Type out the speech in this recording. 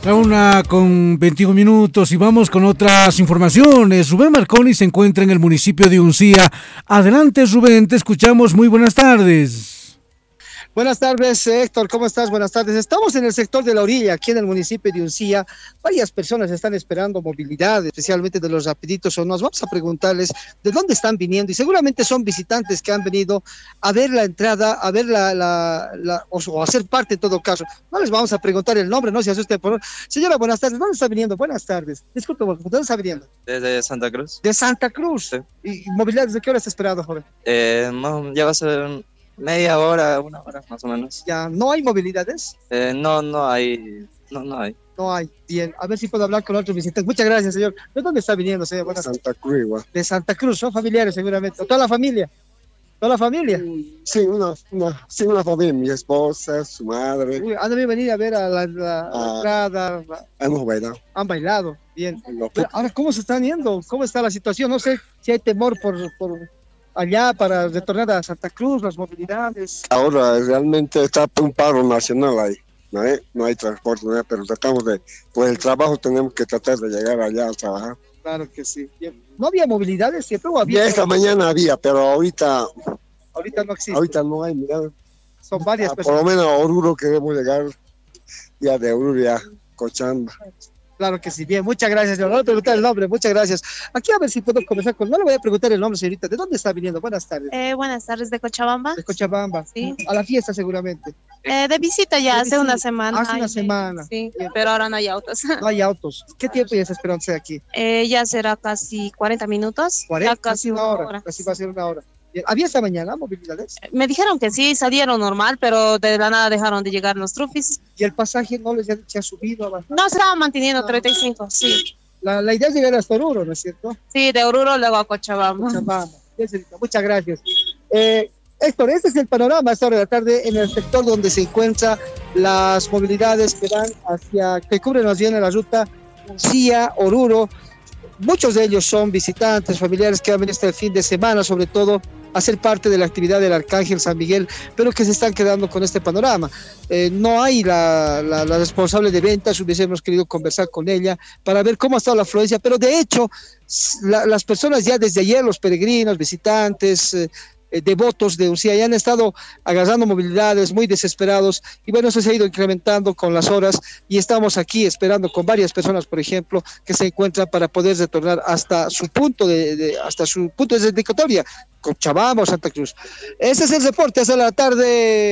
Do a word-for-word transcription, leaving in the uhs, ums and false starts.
La una con veintiún minutos y vamos con otras informaciones. Rubén Marconi se encuentra en el municipio de Uncía. Adelante, Rubén, te escuchamos. Muy buenas tardes. Buenas tardes, Héctor, ¿cómo estás? Buenas tardes. Estamos en el sector de la orilla, aquí en el municipio de Uncía. Varias personas están esperando movilidad, especialmente de los rapiditos o nos vamos a preguntarles de dónde están viniendo y seguramente son visitantes que han venido a ver la entrada, a ver la, la, la o, o a ser parte en todo caso. No les vamos a preguntar el nombre, no se asusten por... Señora, buenas tardes, ¿dónde está viniendo? Buenas tardes. Disculpe, ¿dónde está viniendo? Desde Santa Cruz. De Santa Cruz. Sí. ¿Y movilidad desde qué hora está esperando, joven? Eh, no, ya va a ser media hora, una hora más o menos. Ya, ¿no hay movilidades? Eh, no, no hay, no, no hay. No hay. Bien, a ver si puedo hablar con otros visitantes. Muchas gracias, señor. ¿De dónde está viniendo, señor? Buenas de Santa Cruz, igual. De Santa Cruz, son familiares seguramente. ¿Toda la familia? ¿Toda la familia? Sí, una, una, sí, una familia, mi esposa, su madre. Uy, han debido venir a ver a la, la, Ah. la entrada. la- Hemos bailado. Han bailado. Bien. Los Pero ahora, ¿cómo se están yendo? ¿Cómo está la situación? No sé si hay temor por, por allá para retornar a Santa Cruz, las movilidades. Ahora realmente está un paro nacional ahí. No hay, no hay transporte, no hay, pero tratamos de, por el trabajo tenemos que tratar de llegar allá a trabajar. Claro que sí. Bien. ¿No había movilidades siempre o había? Ya esta mañana había, pero ahorita, Ahorita no existe. ahorita no hay, mira. Son varias Ah, por personas. lo menos a Oruro queremos llegar, ya de Oruro ya, Cochabamba. Claro que sí, bien, muchas gracias, señor. No le voy a preguntar el nombre, muchas gracias. Aquí a ver si puedo conversar con... No le voy a preguntar el nombre, señorita. ¿De dónde está viniendo? Buenas tardes. Eh, buenas tardes, de Cochabamba. De Cochabamba. Sí. A la fiesta seguramente. Eh, de visita ya De hace visita. una semana. Hace una Ay, semana. Sí, Bien. pero ahora no hay autos. No hay autos. ¿Qué tiempo ya está esperando usted aquí? Eh, ya será casi cuarenta minutos. cuarenta, Ya casi una hora. Casi va a ser una hora. Bien. ¿Había esta mañana movilidades? Me dijeron que sí, salieron normal, pero de la nada dejaron de llegar los trufis. ¿Y el pasaje no les ha, se ha subido? Ha bajado? No, se estaban manteniendo No. treinta y cinco, sí. La, la idea es llegar hasta Oruro, ¿no es cierto? Sí, de Oruro luego a Cochabamba. Cochabamba. Bien, señorita, muchas gracias. Eh, Héctor, este es el panorama a esta hora de la tarde en el sector donde se encuentran las movilidades que van hacia, que cubren más bien la ruta Uncía, Oruro. Muchos de ellos son visitantes, familiares que han venido este fin de semana, sobre todo a ser parte de la actividad del Arcángel San Miguel, pero que se están quedando con este panorama. Eh, no hay la, la, la responsable de ventas, hubiésemos querido conversar con ella para ver cómo ha estado la afluencia, pero de hecho, la, las personas ya desde ayer, los peregrinos, visitantes, eh, eh, devotos de Uncía, ya han estado agarrando movilidades muy desesperados y bueno, eso se ha ido incrementando con las horas y estamos aquí esperando con varias personas, por ejemplo, que se encuentran para poder retornar hasta su punto de, de hasta su punto de dedicatoria, Cochabamba o Santa Cruz. Ese es el reporte hasta la tarde.